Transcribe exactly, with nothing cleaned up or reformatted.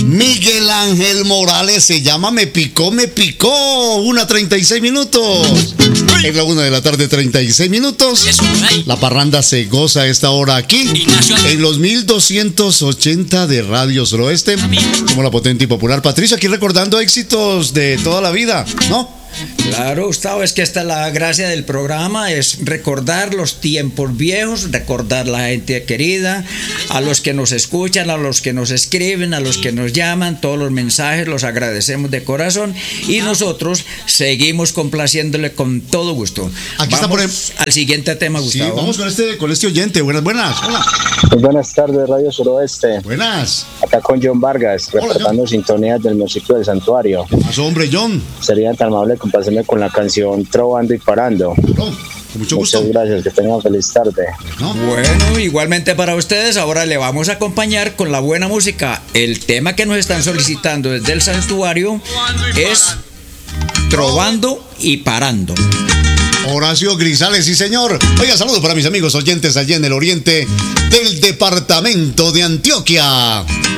Miguel Ángel Morales se llama Me Picó, Me Picó. Una treinta y seis minutos. Es la una de la tarde, treinta y seis minutos. La parranda se goza a esta hora aquí, en los mil doscientos ochenta de Radio Suroeste. Como la potente y popular Patricio, aquí recordando éxitos de toda la vida, ¿no? Claro, Gustavo, es que esta es la gracia del programa, es recordar los tiempos viejos, recordar la gente querida, a los que nos escuchan, a los que nos escriben, a los que nos llaman, todos los mensajes los agradecemos de corazón y nosotros seguimos complaciéndole con todo gusto. Aquí vamos está por el... al siguiente tema, Gustavo. Sí, vamos con este, con este oyente. Buenas, buenas. Hola. Muy buenas tardes, Radio Suroeste. Buenas. Acá con John Vargas, reportando sintonías del municipio del Santuario. ¿Qué pasó, hombre, John? Sería tan amable complacerme con la canción Trovando y Parando. No, con mucho gusto. Muchas gracias, que tengan feliz tarde. ¿No? Bueno, igualmente para ustedes, ahora le vamos a acompañar con la buena música. El tema que nos están solicitando desde el Santuario es Trovando y Parando. Horacio Grisales, sí señor. Oiga, saludos para mis amigos oyentes allá en el oriente del departamento de Antioquia.